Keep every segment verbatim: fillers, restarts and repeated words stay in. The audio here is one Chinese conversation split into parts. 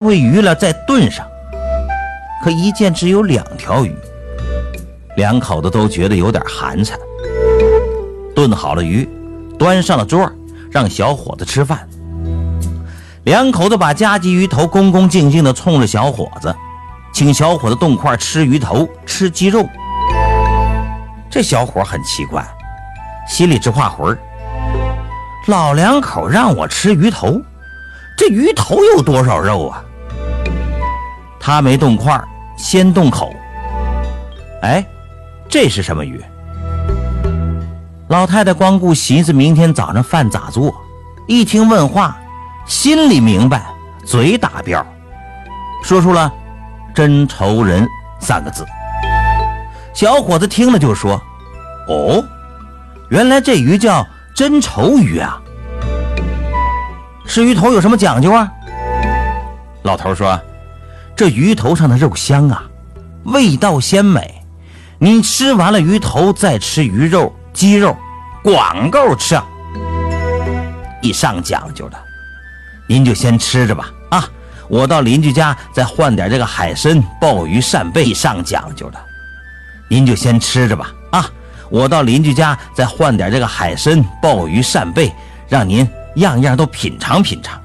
回鱼了再炖上。可一见只有两条鱼，两口子都觉得有点寒碜。炖好了鱼，端上了桌，让小伙子吃饭。两口子把夹鲫鱼头恭恭敬敬地冲着小伙子，请小伙子动筷吃鱼头，吃鸡肉。这小伙很奇怪，心里直画魂，老两口让我吃鱼头，这鱼头有多少肉啊？他没动筷，先动口。哎，这是什么鱼？老太太光顾寻思明天早上饭咋做，一听问话，心里明白，嘴打标，说出了真愁人三个字。小伙子听了就说，哦，原来这鱼叫真愁鱼啊。吃鱼头有什么讲究啊？老头说，这鱼头上的肉香啊，味道鲜美，你吃完了鱼头再吃鱼肉鸡肉，光够吃啊。一上讲究的，您就先吃着吧啊！我到邻居家再换点这个海参、鲍鱼、扇贝。上讲究的，您就先吃着吧啊！我到邻居家再换点这个海参、鲍鱼、扇贝，让您样样都品尝品尝。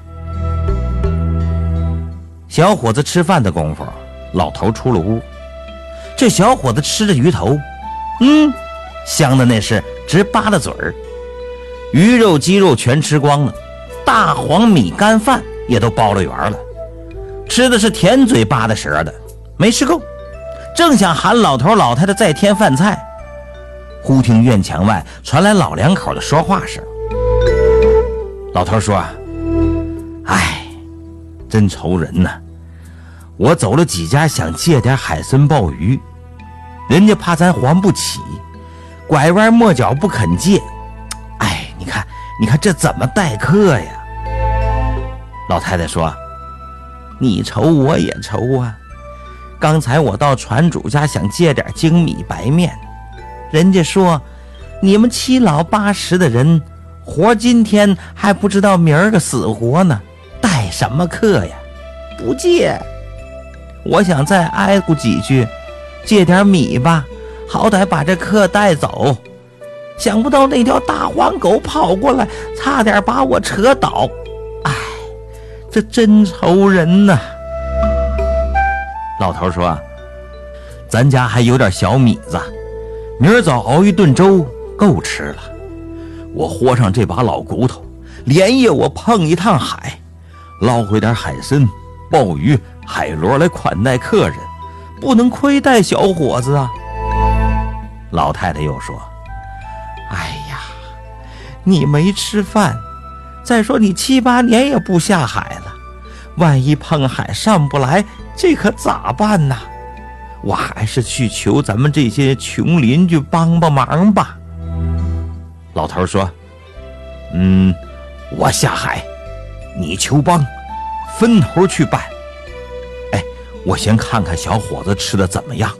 小伙子吃饭的功夫，老头出了屋。这小伙子吃着鱼头，嗯，香的那是直扒拉嘴儿。鱼肉鸡肉全吃光了，大黄米干饭也都包了圆了，吃的是甜嘴巴的舌的，没吃够。正想喊老头老太太再添饭菜，忽听院墙外传来老两口的说话声。老头说，哎，真愁人呐，我走了几家想借点海参鲍鱼，人家怕咱还不起，拐弯抹角不肯借。哎，你看你看这怎么待客呀？老太太说，你愁我也愁啊，刚才我到船主家想借点精米白面，人家说你们七老八十的人，活今天还不知道明儿个死活呢，待什么客呀？不借。我想再挨咕几句，借点米吧，好歹把这客带走。想不到那条大黄狗跑过来，差点把我扯倒。哎，这真愁人呐。老头说，咱家还有点小米子，明儿早熬一顿粥够吃了。我豁上这把老骨头，连夜我碰一趟海，捞回点海参、鲍鱼、海螺来款待客人，不能亏待小伙子啊。老太太又说，哎呀，你没吃饭，再说你七八年也不下海了，万一碰海上不来，这可咋办呢？我还是去求咱们这些穷邻居帮帮忙吧。老头说，嗯，我下海，你求帮，分头去办。哎，我先看看小伙子吃的怎么样。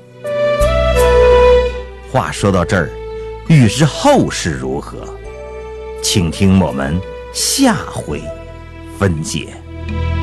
话说到这儿，欲知后事如何，请听我们下回分解。